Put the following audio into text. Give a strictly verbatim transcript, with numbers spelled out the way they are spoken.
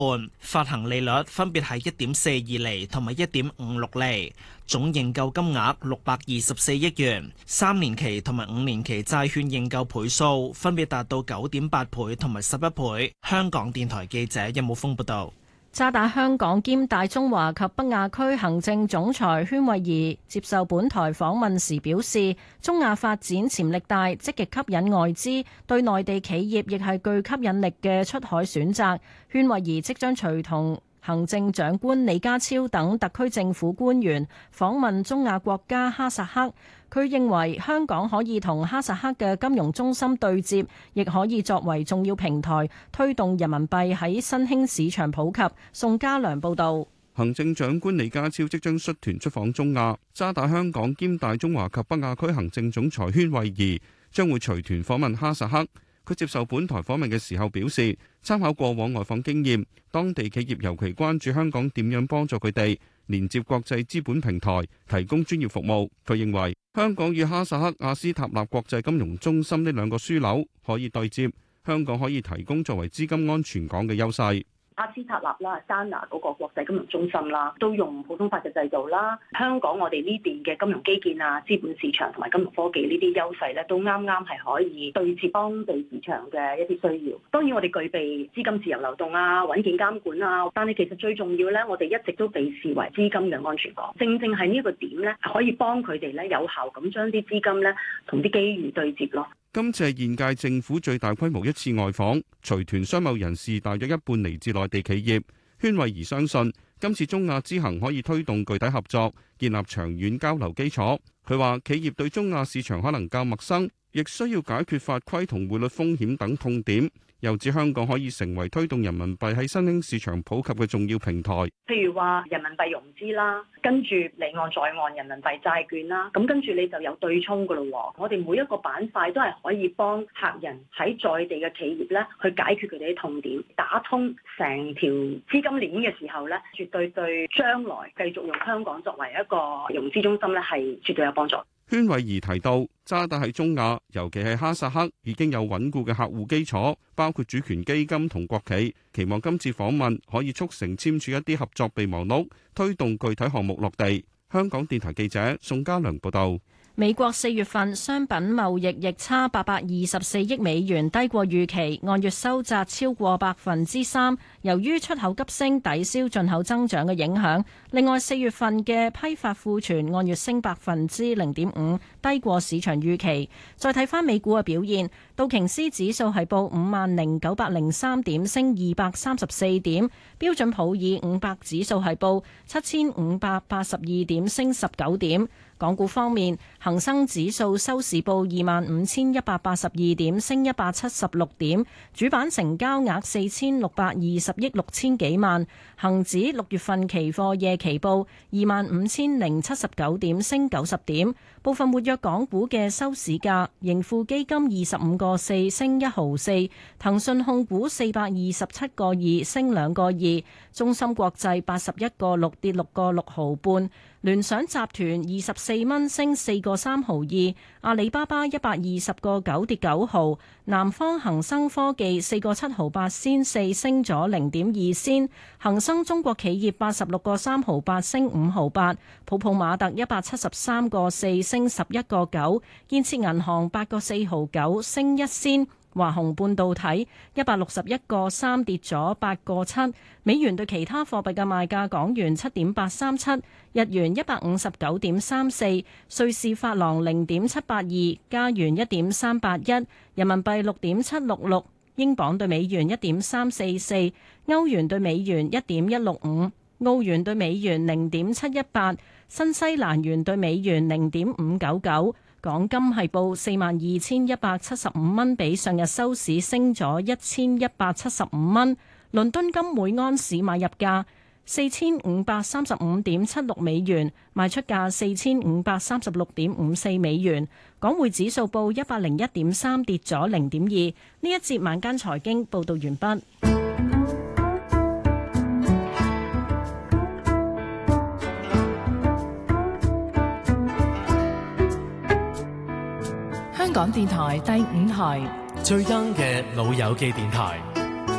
半，發行利率分別係一點四二厘同埋一點五六厘，總認購金額六百二十四億元，三年期同埋五年期債券認購倍數分別達到九點八倍同埋十一倍。香港電台記者任武峰報道。 渣打香港兼大中華及北亞區行政總裁禤惠儀接受本台訪問時表示，中亞發展潛力大，積極吸引外資，對內地企業亦係具吸引力嘅出海選擇。禤惠儀即將隨同行政長官李家超等特區政府官員訪問中亞國家哈薩克。佢認為香港可以同哈薩克嘅金融中心對接，亦可以作為重要平台，推動人民幣喺新興市場普及。宋家良報導。 行政長官李家超即將率團出訪中亞，渣打香港兼大中華及北亞區行政總裁禤惠儀將會隨團訪問哈薩克。佢接受本台訪問嘅時候表示，參考過往外訪經驗，當地企業尤其關注香港點樣幫助佢哋連接國際資本平台，提供專業服務。佢認為香港與哈薩克阿斯塔納國際金融中心呢兩個樞紐可以對接，香港可以提供作為資金安全港嘅優勢。 阿斯塔納啦、山拿嗰個國際金融中心啦，都用普通法嘅制度啦。香港我哋呢邊嘅金融基建啊、資本市場同埋金融科技呢啲優勢咧，都啱啱係可以對接當地市場嘅一啲需要。當然我哋具備資金自由流動啊、穩健監管啊，但係其實最重要咧，我哋一直都被視為資金嘅安全港。正正係呢個點咧，可以幫佢哋咧有效咁將啲資金咧同啲機遇對接咯。 今次係現屆政府最大規模一次外訪，隨團商貿人士大約一半嚟自內地企業。禤惠儀相信今次中亞之行可以推動具體合作，建立長遠交流基礎。佢話企業對中亞市場可能較陌生，亦需要解決法規同匯率風險等痛點。又指香港可以成為推動人民幣喺新興市場普及嘅重要平台。 譬如話人民幣融資啦，跟住離岸在岸人民幣債券啦，咁跟住你就有對沖噶咯。我哋每一個板塊都係可以幫客人喺在，在地嘅企業咧，去解決佢哋啲痛點，打通成條資金鏈嘅時候咧，絕對對將來繼續用香港作為一個融資中心咧，係絕對有幫助。 禤惠儀提到，渣打喺中亞，尤其係哈薩克，已經有穩固嘅客戶基礎，包括主權基金同國企。期望今次訪問可以促成簽署一啲合作備忘錄，推動具體項目落地。香港電台記者宋家良報道。 美國四月份商品貿易逆差八百二十四億美元，低過預期，按月收窄超過百分之三。由於出口急升，抵消進口增長嘅影響。另外，四月份嘅批發庫存按月升百分之零點五，低過市場預期。再睇翻美股嘅表現，道瓊斯指數係報五萬零九百零三點，升二百三十四點；標準普爾五百指數係報七千五百八十二點，升十九點。港股方面，恒生指數收市報二萬五千一百八十二點，升一百七十六點，主板成交額四千六百二十億六千幾萬。恒指六月份期貨夜期報二萬五千零七十九點，升九十點。部分活躍港股嘅收市價，盈富基金二十五個四升一毫四，騰訊控股四百二十七個二升兩個二，中芯國際八十一個六跌六個六毫半。聯想集團二十四蚊升四個三毫二，阿里巴巴一百二十個九跌九毫，南方恒生科技四個七毫八仙四升咗零點二仙，恒生中國企業八十六個三毫八升五毫八，普普馬特一百七十三個四升十一個九，建設銀行八個四毫九升一仙。華虹半導體一百六十一個三跌咗八個七，美元對其他貨幣嘅賣價：港元七點八三七，日元一百五十九點三四，瑞士法郎零點七八二，加元一點三八一，人民幣六點七六六，英鎊對美元一點三四四，歐元對美元一點一六五，澳元對美元零點七一八，新西蘭元對美元零點五九九。港金係報四萬二千一百七十五蚊，比上日收市升咗一千一百七十五蚊。倫敦金每安士買入價四千五百三十五點七六美元，賣出價四千五百三十六點五四美元。港匯指數報一百零一點三，跌咗零點二。呢一節晚間財經報道完畢。 香港電台第五台最 young 嘅老友記電台。